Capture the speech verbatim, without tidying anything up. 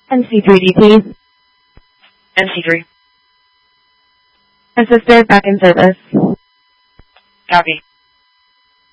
N C three D, please. N C three. Assister back in service. Copy.